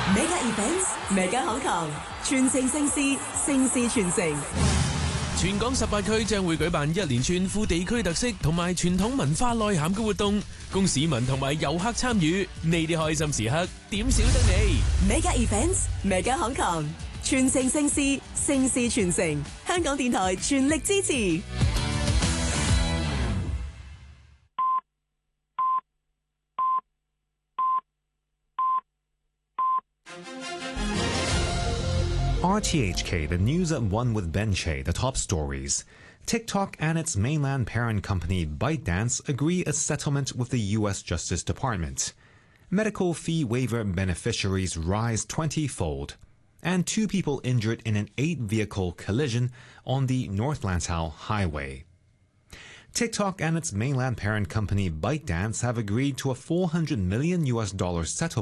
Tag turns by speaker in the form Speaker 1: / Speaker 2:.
Speaker 1: Mega Events Mega 口堂，全城盛事，盛事傳承。
Speaker 2: 全港18區將會舉辦一連串富地區特色同埋傳統文化內涵嘅活動，供市民同埋遊客參與。呢啲開心時刻點少得你
Speaker 1: Mega Events Mega 口堂，全城盛事，盛事傳承。香港電台全力支持。
Speaker 3: RTHK, the news at 1 with Ben Che, the top stories. TikTok and its mainland parent company ByteDance agree a settlement with the U.S. Justice Department. Medical fee waiver beneficiaries rise 20-fold. And 2 people injured in an 8-vehicle collision on the North Lantau Highway. TikTok and its mainland parent company ByteDance have agreed to a $400 million settlement